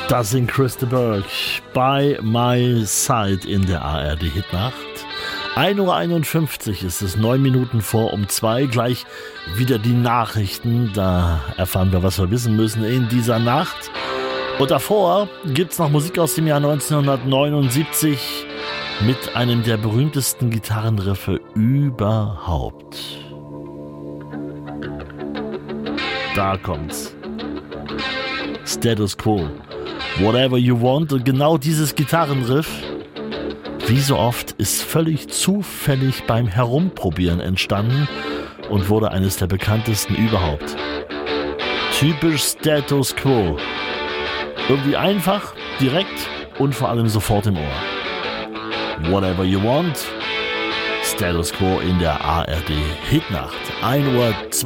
Das sind Chris de Burgh bei My Side in der ARD Hitnacht. 1:51 Uhr ist es, 9 Minuten vor um 2. Gleich wieder die Nachrichten. Da erfahren wir, was wir wissen müssen in dieser Nacht. Und davor gibt es noch Musik aus dem Jahr 1979 mit einem der berühmtesten Gitarrenriffe überhaupt. Da kommt's. Status Quo. Whatever You Want. Und genau dieses Gitarrenriff, wie so oft, ist völlig zufällig beim Herumprobieren entstanden und wurde eines der bekanntesten überhaupt. Typisch Status Quo. Irgendwie einfach, direkt und vor allem sofort im Ohr. Whatever You Want. Status Quo in der ARD Hitnacht. 1:02 Uhr.